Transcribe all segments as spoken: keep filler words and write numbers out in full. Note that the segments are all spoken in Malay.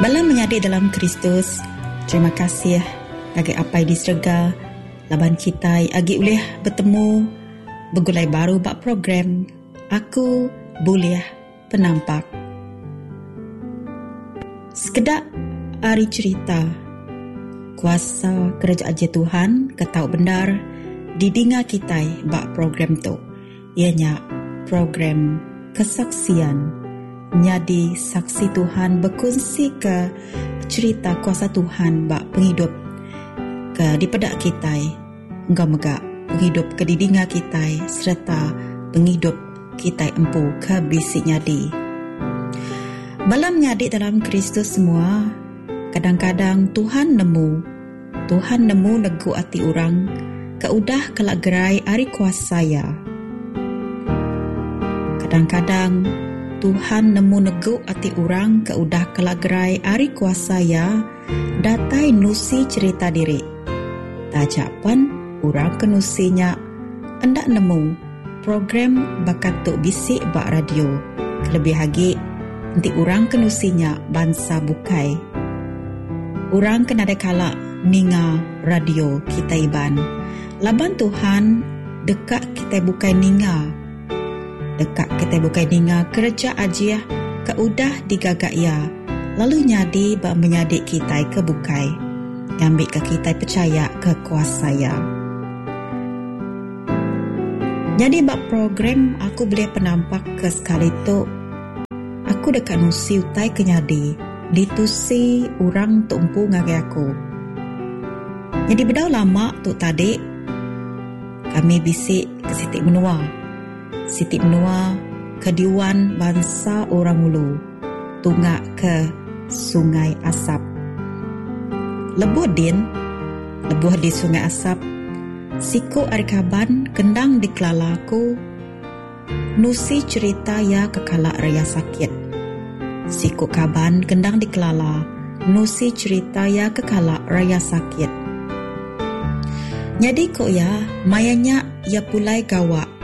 Bala menyadik dalam Kristus, terima kasih bagi apa yang diserga laban kita agi boleh bertemu bergulai baru bak program Aku Boleh Penampak. Sekedar hari cerita kuasa kerajaan Tuhan ketau benar didinga kita bak program tu, ianya program kesaksian. Menjadi saksi Tuhan berkongsi ke cerita kuasa Tuhan bak penghidup ke di pedak kita, enggak megak penghidup ke didinga kita serta penghidup kita empu ke bisik nyadi. Balam nyadi dalam Kristus semua, kadang-kadang Tuhan nemu, Tuhan nemu negu hati orang ke udah kelak gerai ari kuasa ya. Kadang-kadang Tuhan nemu negu hati orang ke udah kelagrai ari kuasa ya datai nusi cerita diri. Tajapan orang kenusinya endak nemu program bakat tuk bisik bak radio. Lebih lagi nanti orang kenusinya bangsa bukai. Orang kena ada kalak ninga radio kita iban. Laban Tuhan dekat kita bukai ninga. Dekat kita bukan dengar kerja ajiah ke udah digagak ya. Lalu nyadi bak menyadik kita ke bukai. Ambil ke kita percaya ke kuasa ya. Jadi bak program Aku Boleh Penampak ke sekali tu, aku dekat nusi utai ke nyadi. Ditusi orang tumpu ngagai aku. Jadi bedau lama tu tadi kami bisik ke Siti Menua. Siti Menua ke Diwan Bangsa Orang Ulu, tunggak ke Sungai Asap. Lebuh din, lebuh di Sungai Asap, siku arikaban kendang di kelalaku, nusi cerita ya kekalak raya sakit. Siku kaban kendang di kelala, nusi cerita ya kekalak raya sakit. Jadi kok ya, mayanya ya pulai gawak.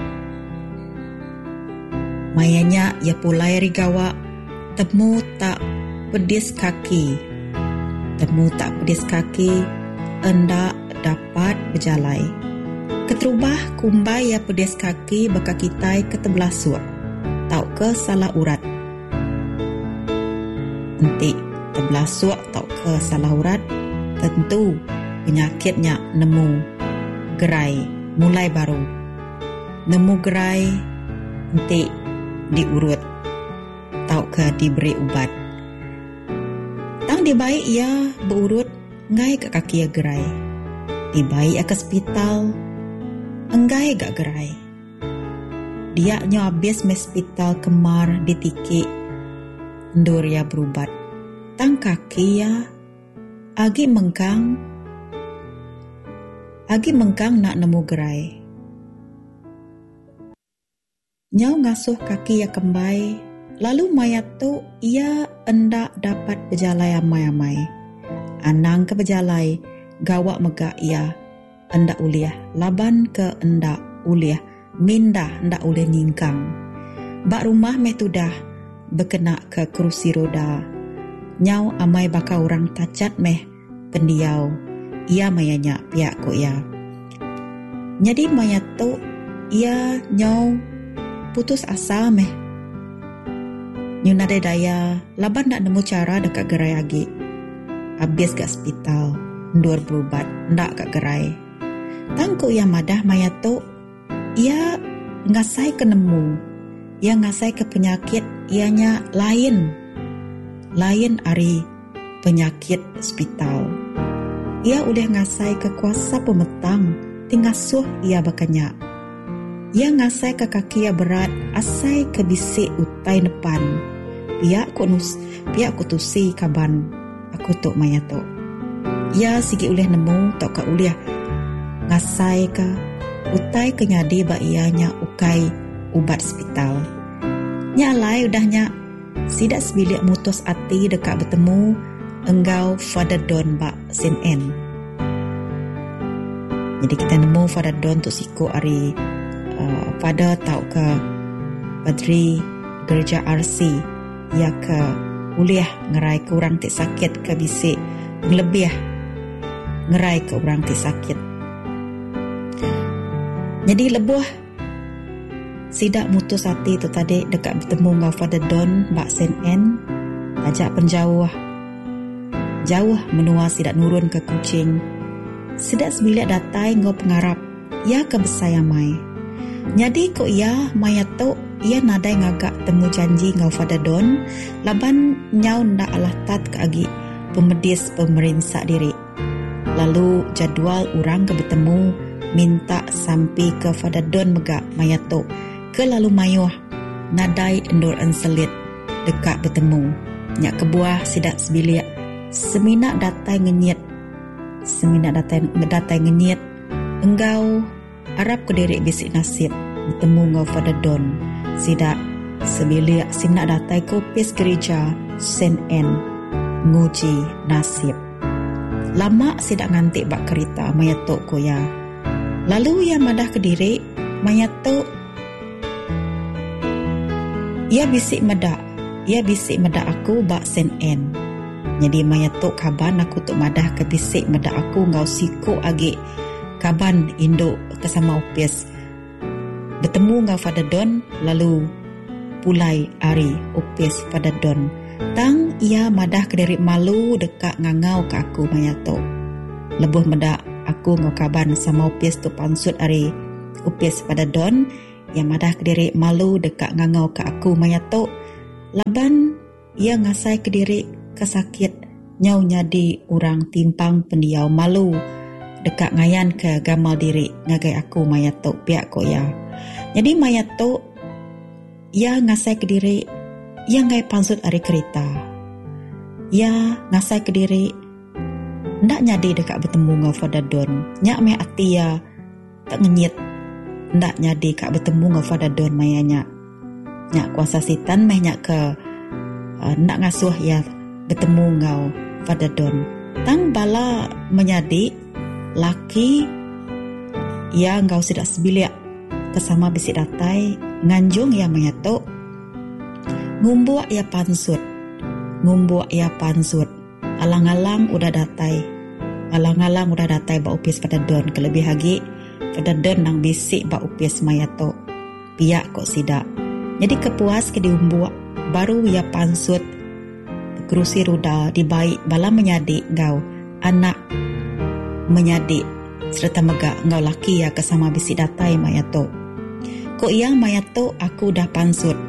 Mayanya ia pulai rigawa, temu tak pedis kaki. Temu tak pedis kaki, endak dapat berjalai. Keterubah kumbai ia pedis kaki baka kitai ketebelasuk. Tau ke salah urat. Nanti tebelasuk tau ke salah urat, tentu penyakitnya nemu gerai mulai baru. Nemu gerai, nanti diurut tau ke diberi ubat. Tang dibaik ia berurut ngai ke kaki ia gerai. Dibaik ia ke hospital enggai gak gerai. Dia nyo habis me hospital kemar ditikik ndur ia berubat. Tang kaki ia agi mengkang agi mengkang nak nemu gerai. Nyau ngasuh kaki ia kembai, lalu mayat tu ia endak dapat berjalai amai-amai. Anang ke berjalai, gawak megak ia endak uliah, laban ke endak uliah, mindah endak ulih nyingkang. Bak rumah meh tudah berkena ke kerusi roda. Nyau amai baka orang tacat meh pendiau, ia mayanya pihak ko ia. Jadi mayat tu ia nyau putus asa meh. Nyuna de daya laban nak nemu cara dekat gerai agi. Habis ke hospital, ndur berubat, ndak kat gerai. Tangku ia madah mayat tu, ia ngasai ke nemu. Ia ngasai ke penyakit ianya lain. Lain ari penyakit hospital. Ia udah ngasai ke kuasa pemetang, tingasuh ia bakanya. Ia ngasai ke kaki ia berat, asai ke bisik utai depan. Pihak kunus, pihak kutusi kaban, aku tok maya tok. Ia sigi uleh nemu tok ka uleh ngasai ke utai ke nyadi ba ianya ukai ubat hospital. Nyalai udahnya sidak sebilik mutus ati dekat bertemu enggau Father Don ba Sin N. Jadi kita nemu Father Don tu siku ari Uh, pada tau ke Padri Gereja R C ia ke uliah ngerai ke orang tik sakit ke bisik lebih ngerai ke orang tik sakit. Jadi lebuh sidak mutus hati tu tadi dekat bertemu dengan Father Don bak Saint Anne, ajak penjauh jauh menua sidak nurun ke Kuching. Sidak sebilik datai ngau pengarap ia ke besaya mai. Jadi ko ia maya tu ia nadai ngagak temu janji ngau Father Don laban nyau ndak alah tat ke agi pemedis pemerintah diri. Lalu jadual orang ke bertemu minta sampai ke Father Don megak maya tu ke lalu mayuh nadai endur enselit dekat bertemu. Nyak kebuah sidak sebilik seminak datai ngenyit seminak datai datai ngenyit engkau Arab ke diri bisik nasib bertemu ngau Father Don sidak sebilik seminak datai kopis gereja Saint Anne nguji nasib. Lama sidak ngantik bak kereta mayatok koya. Lalu ia madah ke diri mayatok ia bisik medak ia bisik medak aku bak Saint Anne. Jadi mayatok kaban aku tuk madah ke bisik medak aku ngau siko agi kaban induk kesama upis bertemu ngau Father Don lalu pulai ari upis Father Don. Tang ia madah ke diri malu dekat ngangau ke aku mayatok. Lebuh medak aku ngau kaban sama upis tu pansut ari upis Father Don yang madah ke diri malu dekat ngangau ke aku mayatok. Laban ia ngasai ke diri kesakit nyau nyadi orang timpang pendiau malu dekat ngayan ke gamal diri ngagai aku mayatok pihak koya. Jadi mayatok ia ngasai ke diri ia ngai pansut ari kereta. Ia ngasai ke diri ndak nyadi dekat bertemu ngau Father Don. Nyak me ati ya tak ngenyit ndak nyadi kak bertemu ngau Father Don mayanya. Nyak kuasa sitan meh nyak ke uh, ndak ngasuh ya bertemu ngau Father Don. Tang bala menyadi laki ia ngau sidak sebilik kesama bisik datai nganjung ia mayatok ngumbuak ia pansut ngumbuak ia pansut alang-alang udah datai alang-alang udah datai bak upis Father Don kelebih lagi Father Don nang bisik bak upis mayatok piak kok sidak. Jadi kepuas ke diumbuak baru ia pansut kerusi ruda di baik bala menyadik ngau anak menyadik serta megak ngau laki ya kesama bisik datai mayatok. Ko ia mayatok aku dah pansut.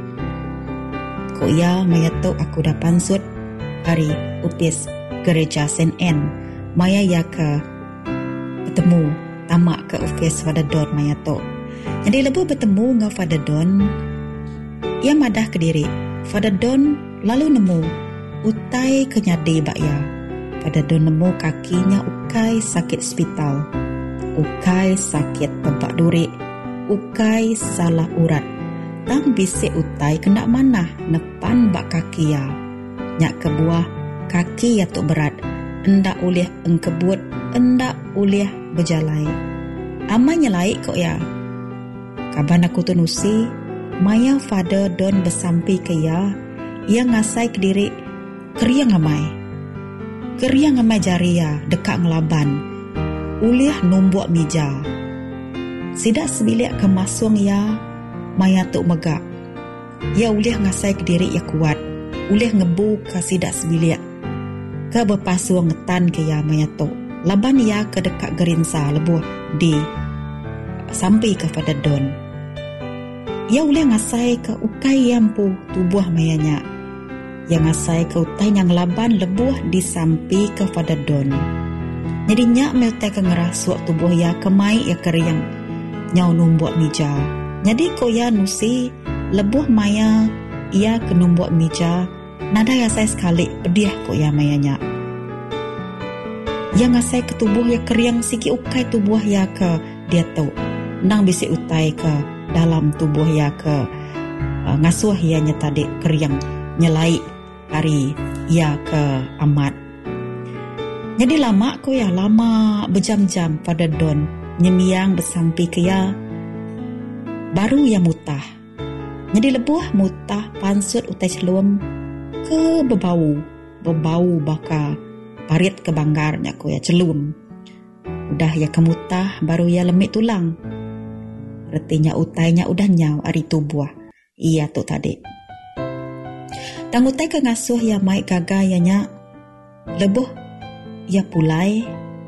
Ko ia mayatok aku dah pansut hari upis gereja Saint Anne. Maya ya ke bertemu tamak ke upis Father Don mayatok. Jadi lebu bertemu ngau Father Don ia madah ke diri. Father Don lalu nemu utai kenyadi bak ya. Father Don nemu kakinya ukai sakit hospital, ukai sakit tempat duri, ukai salah urat. Tang bisik utai kena mana nepan bak kaki ya. Nyak kebuah kaki ya tu berat. Endak ulih engkebut, endak ulih berjalai. Amanya laik kok ya. Kaban aku tu nusi, maya Father Don bersampi ke ya, ia ngasai ke diri keriang amai. Keriang amai jaria dekat ngelaban. Ulih numbuak mija. Sidak sebilik kemasung ya, maya tuk megak. Ia ulih ngasai ke diri ia kuat. Ulih ngebu ke sidak sebilik. Ke berpasuang ngetan ke ya maya tuk. Laban ia ke dekat gerinsa lebuh di sampai ke Father Don. Ia ulih ngasai ke ukai yampu tubuh mayanya. Yang ngasai ke utai yang laban lebuh di sampai ke Father Don. Jadi nyak melte ke ngerasuak tubuh ya kemai ya keriang nyau numbuak mija. Jadi ko ya nusi lebuh maya ia ke numbuak mija. Nada ya saya sekali pedih ko ya mayanya. Yang ngasai ke tubuh ya keriang siki ukai tubuh ya ke dia tu. Nang bisi utai ke dalam tubuh ya ke uh, ngasuh ya nyetade keriang nyelai hari ya ke amat. Jadi lama ko ya lama berjam-jam pada Don nyemiang bersampi ke ya baru ya mutah. Jadi lebuh mutah pansut utai celum ke berbau, berbau baka parit ke banggarnya ko ya celum. Udah ya kemutah baru ya lemik tulang. Artinya utainya udah nyau ari tubuh. Iya tu tadi. Tang utai ke ngasuh ya mai gaga ya nya lebuh ya pulai.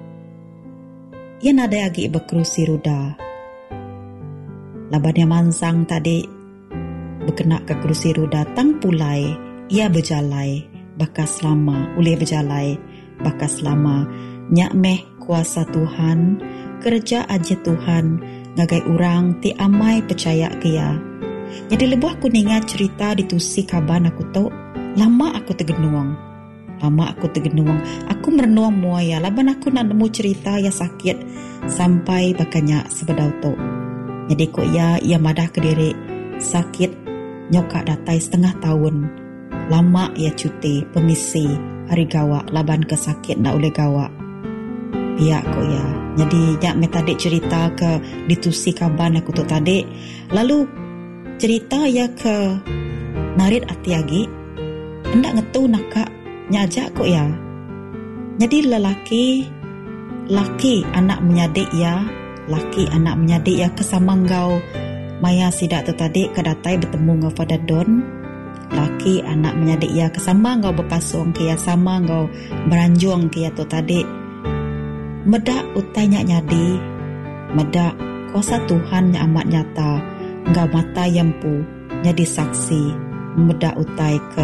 Ya nada agi berkerusi ruda. Labannya mansang tadi berkena ke kerusi roda tang pulai ia berjalai bakas lama ulih berjalai bakas lama nyak meh kuasa Tuhan kerja aja Tuhan ngagai urang ti amai percaya kia. Jadi lebuh aku ningat cerita ditusi kaban aku tu lama aku tergenuang lama aku tergenuang aku merenung muaya laban aku nak nemu cerita ya sakit sampai bakanya sebedau tu. Jadi kok ya ia madah ke diri sakit nyokak datai setengah tahun lama ia cuti pemisi hari gawa laban ke sakit nak oleh gawa pihak kok ya. Jadi nyak me tadi cerita ke ditusi kaban aku tu tadi lalu cerita ya ke narit ati agi hendak ngetu nakak nyajak kok ya. Jadi lelaki laki anak menyadik ya laki anak menyadik ya kesamanggau maya sidak tu tadi kedatai bertemu ngau pada don laki anak menyadik ya kesama ngau berpasung kia sama ngau beranjung kia tu tadi medak utai nyak nyadi medak kuasa Tuhan yang amat nyata ngau mata yampu jadi saksi medak utai ke